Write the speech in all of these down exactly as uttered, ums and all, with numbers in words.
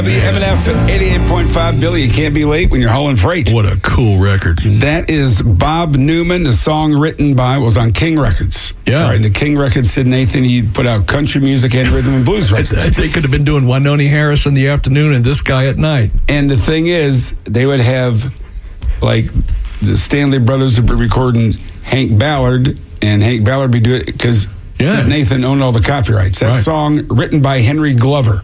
M and F eighty-eight point five, Billy, you can't be late when you're hauling freight. What a cool record. That is Bob Newman, the song written by, was on King Records. Yeah. All right, the King Records, Sid Nathan, he put out country music and rhythm and blues records. They could have been doing Wynonie Harris in the afternoon and this guy at night. And the thing is, they would have, like, the Stanley Brothers would be recording Hank Ballard, and Hank Ballard would be doing it because Yeah. Sid Nathan owned all the copyrights. That Right. song written by Henry Glover.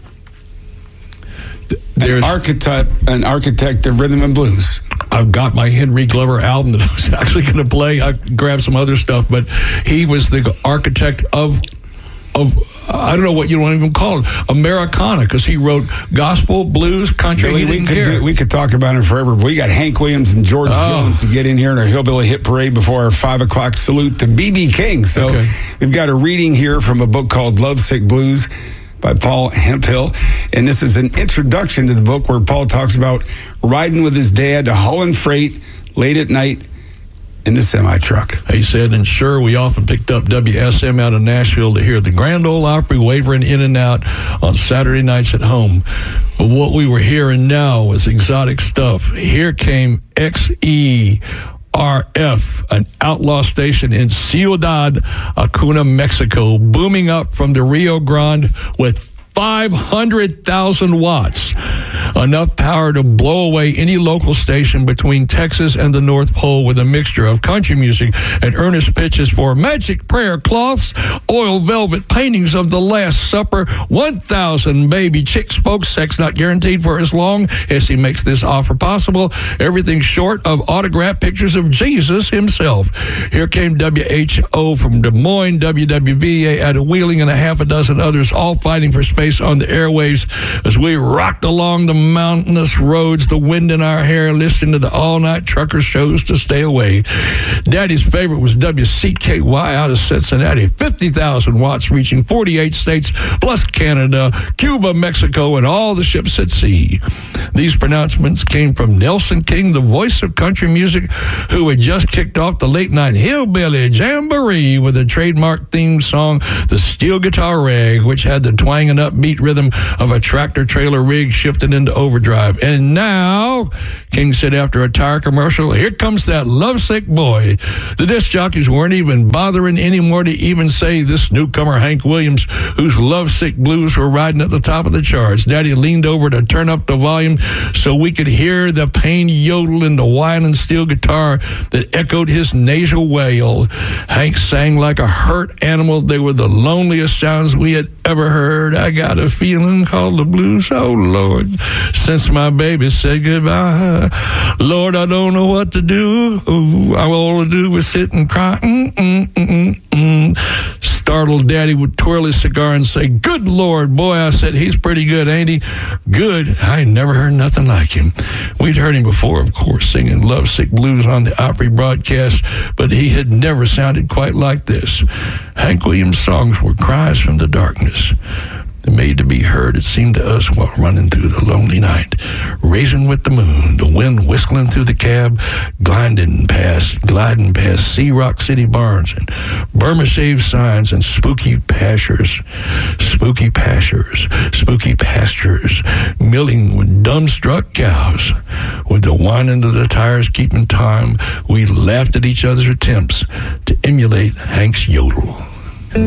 There's, An architect, an architect of rhythm and blues. I've got my Henry Glover album that I was actually going to play. I grabbed some other stuff, but he was the architect of, of I don't know what you want to even call it, Americana, because he wrote gospel, blues, country. Billy, he we didn't could care. do, we could talk about him forever, but we got Hank Williams and George Oh. Jones to get in here in our Hillbilly Hit Parade before our five o'clock salute to B B King. So Okay. we've got a reading here from a book called Lovesick Blues by Paul Hemphill. And this is an introduction to the book where Paul talks about riding with his dad to hauling freight late at night in the semi-truck. He said, and sure, we often picked up W S M out of Nashville to hear the Grand Ole Opry wavering in and out on Saturday nights at home. But what we were hearing now was exotic stuff. Here came X E R F, an outlaw station in Ciudad Acuna, Mexico, booming up from the Rio Grande with five hundred thousand watts, enough power to blow away any local station between Texas and the North Pole with a mixture of country music and earnest pitches for magic prayer cloths, oil velvet paintings of the Last Supper, one thousand baby chick spoke, sex not guaranteed for as long as he makes this offer possible, everything short of autographed pictures of Jesus himself. Here came W H O from Des Moines, W W V A out of Wheeling, and a half a dozen others, all fighting for space on the airwaves as we rocked along the mountainous roads, the wind in our hair, listening to the all-night trucker shows to stay away. Daddy's favorite was W C K Y out of Cincinnati, fifty thousand watts, reaching forty-eight states, plus Canada, Cuba, Mexico, and all the ships at sea. These pronouncements came from Nelson King, the voice of country music, who had just kicked off the late-night Hillbilly Jamboree with a trademark theme song, the Steel Guitar Rag, which had the twanging up beat rhythm of a tractor-trailer rig shifted into overdrive. And now, King said after a tire commercial, here comes that lovesick boy. The disc jockeys weren't even bothering anymore to even say this newcomer, Hank Williams, whose lovesick blues were riding at the top of the charts. Daddy leaned over to turn up the volume so we could hear the pain yodel in the whining steel guitar that echoed his nasal wail. Hank sang like a hurt animal. They were the loneliest sounds we had ever heard. I got a feeling called the blues, oh Lord, since my baby said goodbye. Lord, I don't know what to do. Ooh, all I do was sit and cry. Mm, mm, mm, mm, mm. Startled Daddy would twirl his cigar and say, good Lord, boy, I said, he's pretty good, ain't he? Good. I never heard nothing like him. We'd heard him before, of course, singing Lovesick Blues on the Opry broadcast, but he had never sounded quite like this. Hank Williams' songs were cries from the darkness, made to be heard, it seemed to us, while running through the lonely night, racing with the moon, the wind whistling through the cab, gliding past, gliding past Sea Rock City barns and Burma Shave signs and spooky pastures, spooky pastures, spooky pastures, milling with dumbstruck cows. With the whining of the tires keeping time, we laughed at each other's attempts to emulate Hank's yodel.